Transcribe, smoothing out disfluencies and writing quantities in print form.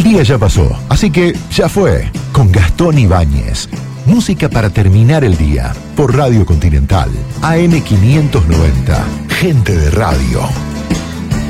día ya pasó, así que ya fue. Con Gastón Ibáñez. Música para terminar el día. Por Radio Continental. AM 590. Gente de radio.